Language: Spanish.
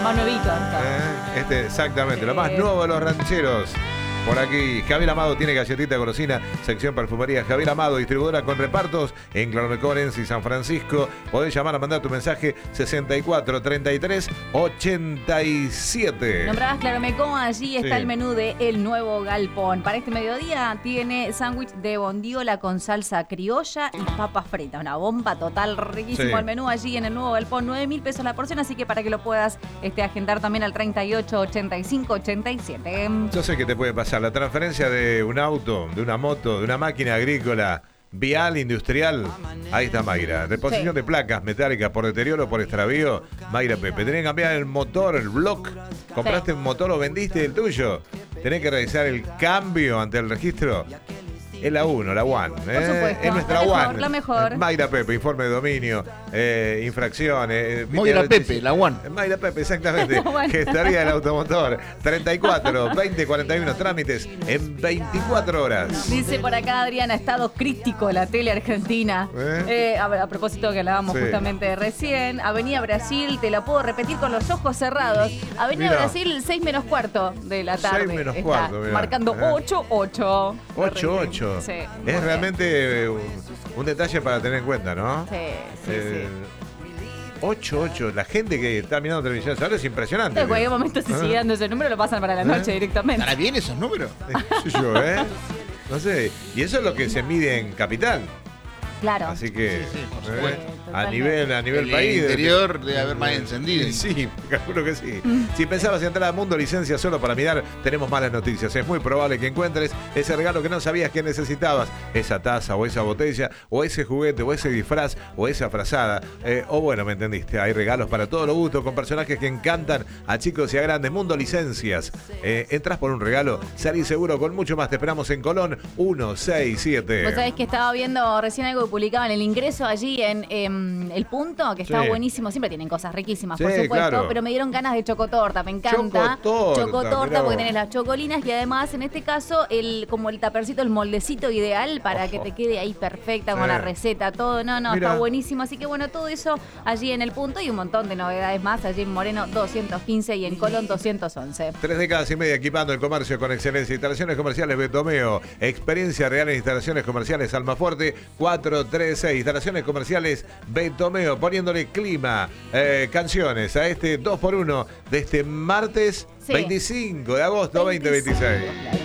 Más nuevito. Exactamente, lo más nuevo de los rancheros. Por aquí, Javier Amado tiene galletita golosina, sección perfumería. Javier Amado, distribuidora con repartos en Claromecó y San Francisco. Podés llamar a mandar tu mensaje 64 33 87. Nombrabas Claromecó, allí está Sí. el menú de El Nuevo Galpón. Para este mediodía tiene sándwich de bondiola con salsa criolla y papas fritas. Una bomba total, riquísimo Sí. el menú allí en El Nuevo Galpón. 9.000 pesos la porción, así que para que lo puedas agendar también al 38 85 87. Yo sé que te puede pasar la transferencia de un auto, de una moto, de una máquina agrícola, vial, industrial. Ahí está Mayra. Reposición Sí. de placas metálicas por deterioro, por extravío. Mayra Pepe. Tenés que cambiar el motor, el block. Compraste un motor o vendiste el tuyo. Tenés que realizar el cambio ante el registro. Es la 1, la One. Por supuesto. Es nuestra La mejor, One. la mejor. Mayra Pepe, informe de dominio, infracciones. Mayra Pepe, la One. Mayra Pepe, exactamente. La One. Gestoría del automotor. 34 20 41 trámites en 24 horas. Dice por acá Adriana, estado crítico la tele argentina. A propósito que hablábamos Sí. justamente recién. Avenida Brasil, te la puedo repetir con los ojos cerrados. Avenida Mirá. Brasil, 6 menos cuarto de la tarde. 6 menos Está cuarto, mirá. marcando 8-8. 8-8. Sí, muy Es bien. realmente un detalle para tener en cuenta, ¿no? Sí, sí, sí. 8-8. La gente que está mirando televisión ahora es impresionante. En cualquier momento, si sigue dando ese número, lo pasan para la noche directamente. ¿Estará bien esos números? ¿Qué sé yo, ¿eh? No sé. Y eso es lo que se mide en capital. Claro. Así que Sí, por ¿eh? supuesto. a Totalmente. nivel El país. interior debe haber más encendido. Sí, calculo que sí. Si pensabas entrar a Mundo Licencia solo para mirar, tenemos malas noticias. Es muy probable que encuentres ese regalo que no sabías que necesitabas. Esa taza o esa botella o ese juguete o ese disfraz o esa frazada. O bueno, me entendiste. Hay regalos para todos los gustos con personajes que encantan a chicos y a grandes. Mundo Licencias. Entras por un regalo, salís seguro con mucho más. Te esperamos en Colón 167. Vos sabés que estaba viendo recién algo que publicaban el ingreso allí en El Punto, que está Sí. buenísimo. Siempre tienen cosas riquísimas, Sí, por supuesto. claro. Pero me dieron ganas de chocotorta, me encanta. Chocotorta, mirá porque vos. tenés las chocolinas y además, en este caso, como el tapercito, el moldecito ideal para que te quede ahí perfecta con Sí. la receta, todo. No, Mirá. está buenísimo. Así que bueno, todo eso allí en El Punto y un montón de novedades más allí en Moreno 215 y en Colón 211. 3 décadas y media equipando el comercio con excelencia. Instalaciones comerciales Betomeo. Experiencia real en instalaciones comerciales Almafuerte 436. Instalaciones comerciales Betomeo. Poniéndole clima, canciones a este 2x1 de este martes Sí. 25 de agosto 2026.